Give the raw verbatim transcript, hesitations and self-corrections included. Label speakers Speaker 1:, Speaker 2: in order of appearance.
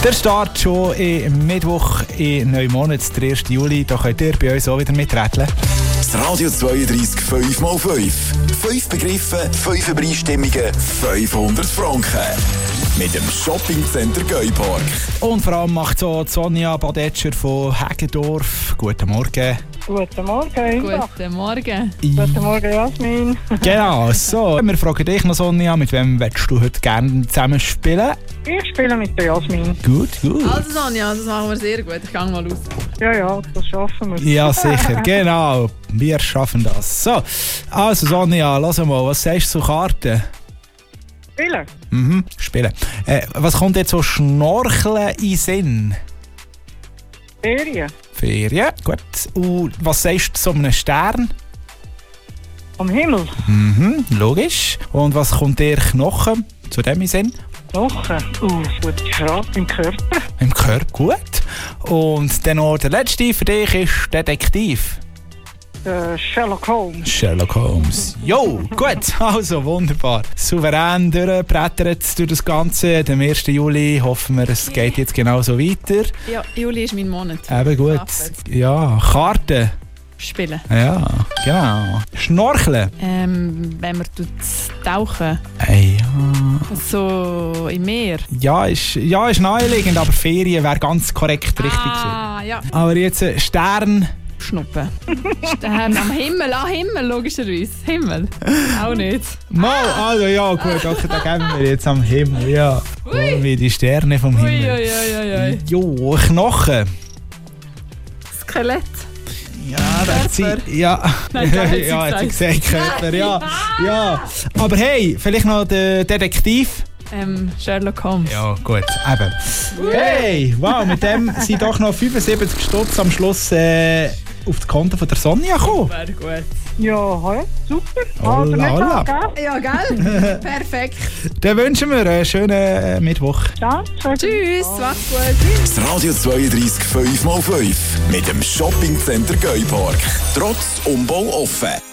Speaker 1: Der Start schon im Mittwoch im neuen Monat, der ersten Juli. Da könnt ihr bei uns auch wieder miträtseln.
Speaker 2: Das Radio zweiunddreißig fünf mal fünf. Fünf Begriffe, fünf Übereinstimmungen, fünfhundert Franken. Mit dem Shoppingcenter Geupark.
Speaker 1: Und vor allem macht so Sonja Badetscher von Heggendorf. Guten Morgen.
Speaker 3: Guten Morgen.
Speaker 4: Guten Morgen.
Speaker 3: Guten Morgen, Jasmin.
Speaker 1: Genau, so. Wir fragen dich noch, Sonja, mit wem willst du heute gerne zusammen spielen?
Speaker 3: Ich spiele mit der Jasmin.
Speaker 1: Gut, gut.
Speaker 4: Also Sonja, das machen wir sehr gut. Ich gehe mal raus.
Speaker 3: Ja, ja, das schaffen wir.
Speaker 1: Ja, sicher, genau. Wir schaffen das. So, also Sonja, lass mal, was sagst du zu Karten?
Speaker 3: Spielen?
Speaker 1: Mhm, spielen. Äh, was kommt jetzt so Schnorcheln in den Sinn?
Speaker 3: Ferien.
Speaker 1: Ferien, gut. Und was sagst du zu einem Stern?
Speaker 3: Am Himmel.
Speaker 1: Mhm, logisch. Und was kommt dir Knochen zu dem in Sinn?
Speaker 3: Knochen. Uh, gute Frage. Im Körper.
Speaker 1: Im Körper, gut. Und dann noch der letzte für dich ist Detektiv.
Speaker 3: Äh, Sherlock Holmes.
Speaker 1: Sherlock Holmes. Jo, gut, also wunderbar. Souverän durchgebrettert durch das Ganze. Am ersten Juli hoffen wir, es geht jetzt genauso weiter.
Speaker 4: Ja, Juli ist mein Monat.
Speaker 1: Eben gut. Ja, Karten.
Speaker 4: Spielen.
Speaker 1: Ja, genau. Schnorcheln.
Speaker 4: Ähm, wenn man tut tauchen.
Speaker 1: Äh, ja.
Speaker 4: So im Meer.
Speaker 1: Ja, ist, ja, ist naheliegend, aber Ferien wäre ganz korrekt richtig gewesen.
Speaker 4: Ah, ja.
Speaker 1: Aber jetzt äh, Stern.
Speaker 4: Schnuppen. Stern am Himmel, am Himmel, logischerweise. Himmel. Auch nicht.
Speaker 1: Mal, also ja, gut, okay, da geben wir jetzt am Himmel, ja. Oh, wie die Sterne vom
Speaker 4: Ui,
Speaker 1: Himmel.
Speaker 4: ui, ui, ui.
Speaker 1: Jo, Knochen.
Speaker 4: Skelett.
Speaker 1: Ja, das
Speaker 4: Körper.
Speaker 1: sie, ja.
Speaker 4: Nein, da hat sie
Speaker 1: ja, hat sie
Speaker 4: gesagt.
Speaker 1: gesagt, Körper, ja. ja. Aber hey, vielleicht noch der Detektiv.
Speaker 4: Ähm, Sherlock Holmes.
Speaker 1: Ja, gut, eben. Hey, wow, mit dem sind doch noch fünfundsiebzig Stutz am Schluss äh, auf das Konto von der Sonja gekommen.
Speaker 4: Wäre gut.
Speaker 3: Ja, hey, super.
Speaker 1: Holla,
Speaker 3: Also, nicht
Speaker 1: holla.
Speaker 3: wahr, gell?
Speaker 4: Ja, gell? Perfekt.
Speaker 1: Dann wünschen wir einen schönen äh, Mittwoch.
Speaker 3: Danke.
Speaker 4: Tschüss, macht's gut.
Speaker 2: Das Radio zweiunddreißig fünf mal fünf. Mit dem Shoppingcenter Geupark. Trotz Umbau offen.